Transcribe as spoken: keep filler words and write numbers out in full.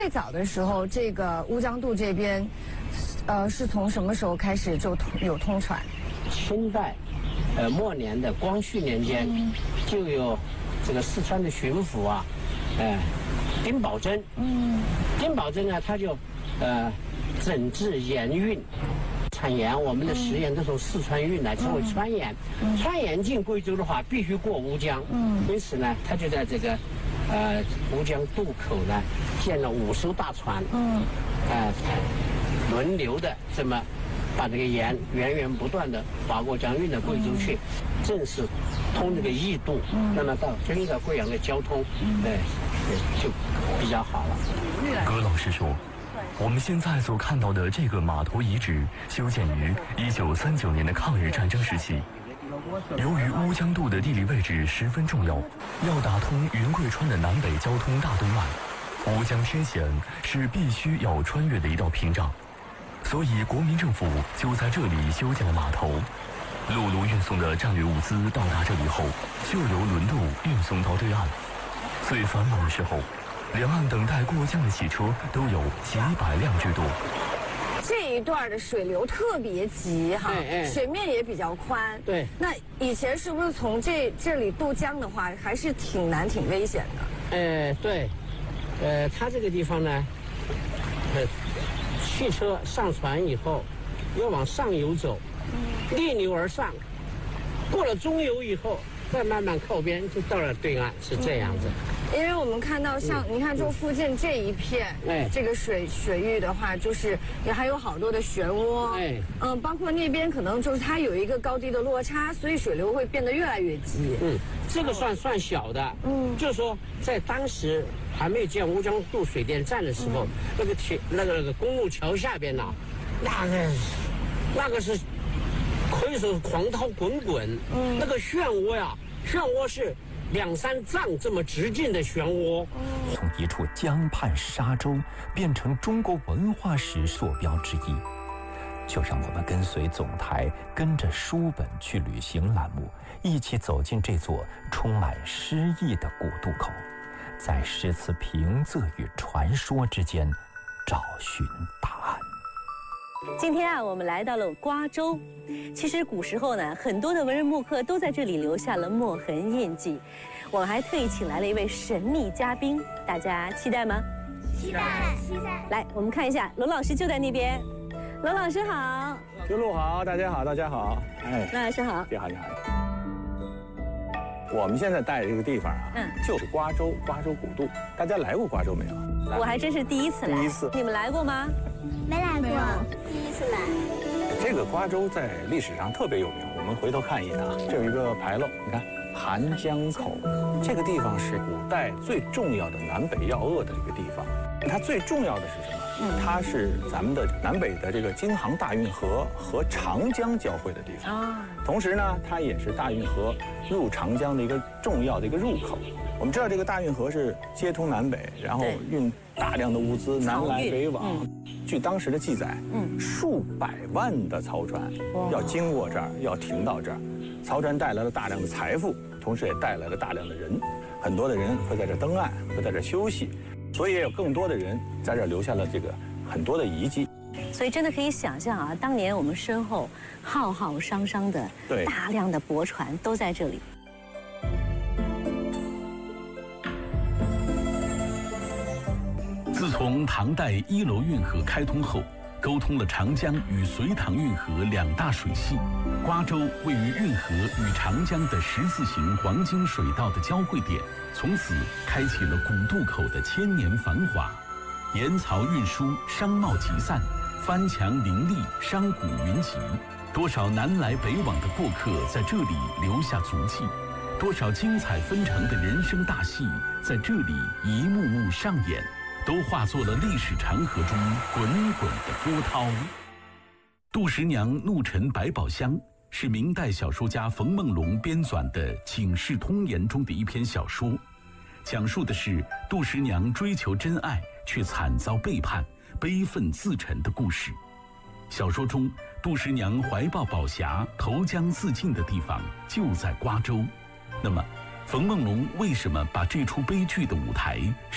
最早的时候，这个乌江渡这边，呃，是从什么时候开始就通有通船？ 清代，呃末年的光绪年间，嗯、就有这个四川的巡抚啊，呃，丁宝桢。嗯。丁宝桢呢，他就，呃，整治盐运。产盐，我们的食盐都从四川运来，称为川盐。嗯、川盐进贵州的话，必须过乌江。嗯。因此呢，他就在这个。呃，乌江渡口呢，建了五艘大船，嗯，呃，轮流的这么把这个盐源源不断的划过江运到贵州去，正是通这个义渡，嗯、那么到整个贵阳的交通，嗯、呃，就比较好了。 葛老师说，我们现在所看到的这个码头遗址，修建于一九三九年的抗日战争时期。由于乌江渡的地理位置十分重要，要打通云贵川的南北交通大动脉，乌江天险是必须要穿越的一道屏障，所以国民政府就在这里修建了码头。陆路运送的战略物资到达这里后，就由轮渡运送到对岸。最繁忙的时候，两岸等待过江的汽车都有几百辆之多。 这一段的水流特别急哈，哎哎水面也比较宽。 对， 那以前是不是从这这里渡江的话，还是挺难、挺危险的？ 呃，对，呃，它这个地方呢，呃，汽车上船以后要往上游走，嗯、逆流而上，过了中游以后，再慢慢靠边，就到了对岸，是这样子。嗯因为我们看到像，嗯、你看这附近这一片，哎，这个水水域的话，就是也还有好多的漩涡，哎，嗯，包括那边可能就是它有一个高低的落差，所以水流会变得越来越急。 嗯，这个算算小的，嗯，就是说在当时还没有建乌江渡水电站的时候，嗯、那个铁那个那个公路桥下边呢，那个那个是可以说狂涛滚滚，嗯，那个漩涡呀，漩涡是。两三丈这么直径的漩涡， 从一处江畔沙洲变成中国文化史坐标之一。就让我们跟随总台，跟着书本去旅行栏目，一起走进这座充满诗意的古渡口，在诗词平仄与传说之间找寻答案。 今天啊，我们来到了瓜州。其实古时候呢，很多的文人墨客都在这里留下了墨痕印记。我们还特意请来了一位神秘嘉宾，大家期待吗？ 期待，期待。 来，我们看一下，龙老师就在那边。龙老师好。 刘璐好，大家好，大家好。 哎，龙老师好。 你好，你好。我们现在待的这个地方啊，嗯，就是瓜州，瓜州古渡。大家来过瓜州没有？ 我还真是第一次来。 第一次。 你们来过吗？ 没来过，第一次来。 这个瓜州在历史上特别有名，我们回头看一眼啊，这有一个牌楼，你看韩江口，这个地方是古代最重要的南北要扼的这个地方。它最重要的是什么？嗯，它是咱们的南北的这个京杭大运河和长江交汇的地方啊。同时呢，它也是大运河入长江的一个重要的一个入口。我们知道这个大运河是接通南北，然后运大量的物资南来北往。嗯、据当时的记载，嗯，数百万的漕船要经过这儿，要停到这儿。漕船带来了大量的财富，同时也带来了大量的人。很多的人会在这登岸，会在这休息，所以也有更多的人在这留下了这个很多的遗迹。 所以真的可以想象啊，当年我们身后浩浩汤汤的大量的驳船都在这里。 自从唐代一楼运河开通后，沟通了长江与隋唐运河两大水系，瓜州位于运河与长江的十字形黄金水道的交汇点，从此开启了古渡口的千年繁华。盐漕运输，商贸集散，帆墙林立，商贾云集，多少南来北往的过客在这里留下足迹，多少精彩纷呈的人生大戏在这里一幕幕上演，都化作了历史长河中滚滚的波涛。杜十娘怒沉百宝箱是明代小说家冯梦龙编纂的《警世通言》中的一篇小说，讲述的是杜十娘追求真爱却惨遭背叛，悲愤自沉的故事。小说中，杜十娘怀抱宝匣投江自尽的地方就在瓜州。那么，冯梦龙为什么把这出悲剧的舞台